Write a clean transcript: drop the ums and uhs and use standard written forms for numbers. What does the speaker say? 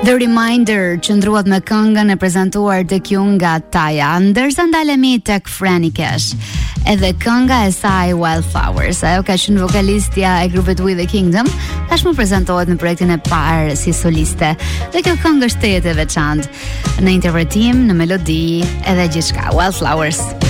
The Reminder qëndruat me këngën e prezantuar tek ju nga Taja, ndërsa ndalemi tek Franny Cash. Edhe kënga e saj Wildflowers, ajo ka qenë vokalistja e grupit We The Kingdom, tashmë prezantohet në projektin e parë si soliste. Dhe kjo këngë është tejet e veçantë në interpretim, në melodi edhe gjithçka. Wildflowers.